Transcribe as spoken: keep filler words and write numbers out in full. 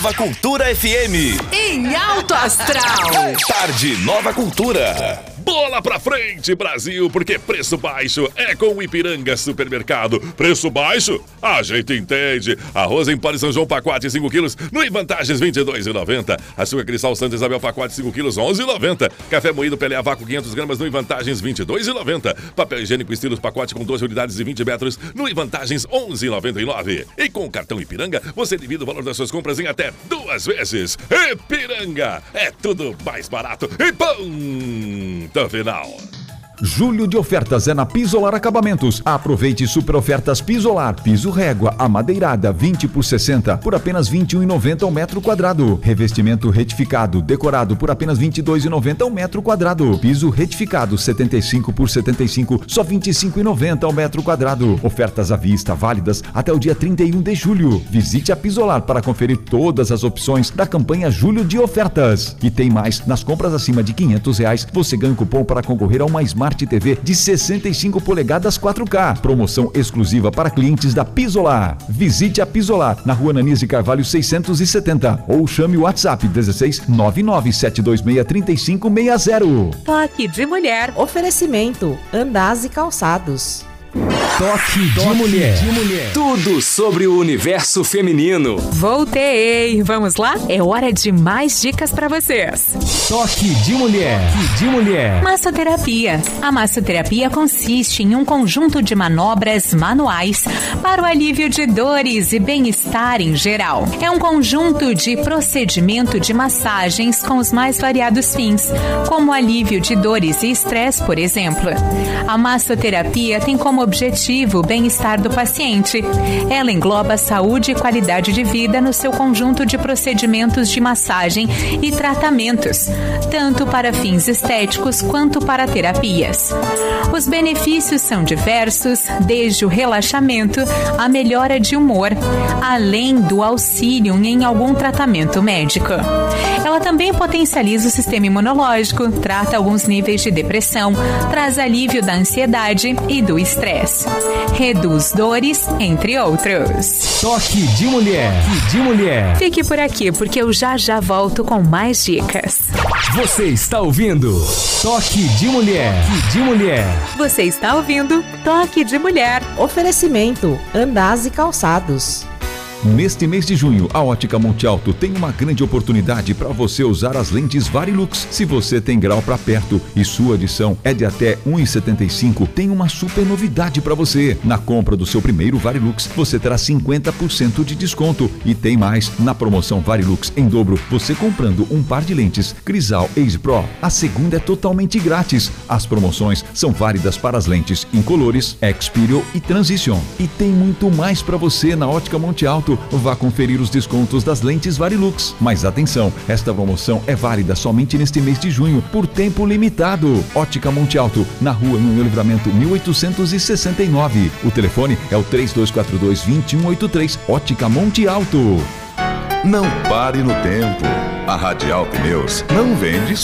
Nova Cultura F M. Em alto astral. Tarde Nova Cultura. Bola pra frente, Brasil, porque preço baixo é com o Ipiranga Supermercado. Preço baixo? A gente entende. Arroz em pó de São João, pacote cinco quilos, no Vantagens vinte e dois reais e noventa centavos. Açúcar Cristal Santa Isabel, pacote cinco quilos, onze reais e noventa centavos. Café moído Pelé a vácuo, quinhentas gramas, no Vantagens vinte e dois reais e noventa centavos. Papel higiênico Estilos, pacote com doze unidades e vinte metros, no Vantagens onze reais e noventa e nove centavos. E com o cartão Ipiranga, você divide o valor das suas compras em até duas vezes. Ipiranga, é tudo mais barato e ponto final. Julho de ofertas é na Pisolar Acabamentos. Aproveite super ofertas Pisolar. Piso régua amadeirada vinte por sessenta por apenas vinte e um reais e noventa centavos ao metro quadrado. Revestimento retificado decorado por apenas vinte e dois reais e noventa centavos ao metro quadrado. Piso retificado setenta e cinco por setenta e cinco, só vinte e cinco reais e noventa centavos ao metro quadrado. Ofertas à vista válidas até o dia trinta e um de julho. Visite a Pisolar para conferir todas as opções da campanha Julho de Ofertas. E tem mais, nas compras acima de quinhentos reais, você ganha um cupom para concorrer a uma Smart T V de sessenta e cinco polegadas quatro K. Promoção exclusiva para clientes da Pisolar. Visite a Pisolar na Rua Ananias de Carvalho seiscentos e setenta ou chame o WhatsApp dezesseis nove nove sete dois seis três cinco seis zero. Toque de mulher. Oferecimento Andaz e Calçados. Toque de mulher. de mulher. Tudo sobre o universo feminino. Voltei. Vamos lá? É hora de mais dicas pra vocês. Toque de mulher. Toque de mulher. Massoterapia. A massoterapia consiste em um conjunto de manobras manuais para o alívio de dores e bem-estar em geral. É um conjunto de procedimento de massagens com os mais variados fins, como alívio de dores e estresse, por exemplo. A massoterapia tem como objetivo o bem-estar do paciente. Ela engloba saúde e qualidade de vida no seu conjunto de procedimentos de massagem e tratamentos, tanto para fins estéticos quanto para terapias. Os benefícios são diversos, desde o relaxamento à melhora de humor, além do auxílio em algum tratamento médico. Ela também potencializa o sistema imunológico, trata alguns níveis de depressão, traz alívio da ansiedade e do estresse. Reduz dores, entre outros. Toque de mulher. Toque de mulher. Fique por aqui, porque eu já já volto com mais dicas. Você está ouvindo Toque de mulher. Toque de mulher. Você está ouvindo Toque de Mulher. Oferecimento Andaz e Calçados. Neste mês de junho, a Ótica Monte Alto tem uma grande oportunidade para você usar as lentes Varilux. Se você tem grau para perto e sua adição é de até um vírgula setenta e cinco, tem uma super novidade para você. Na compra do seu primeiro Varilux, você terá cinquenta por cento de desconto. E tem mais, na promoção Varilux em dobro, você comprando um par de lentes Crisal Ace Pro, a segunda é totalmente grátis. As promoções são válidas para as lentes incolores, Xperio e Transition. E tem muito mais para você na Ótica Monte Alto. Vá conferir os descontos das lentes Varilux. Mas atenção, esta promoção é válida somente neste mês de junho, por tempo limitado. Ótica Monte Alto, na rua no Livramento mil oitocentos e sessenta e nove. O telefone é o três dois quatro dois, dois um oito três. Ótica Monte Alto. Não pare no tempo. A Radial Pneus não vende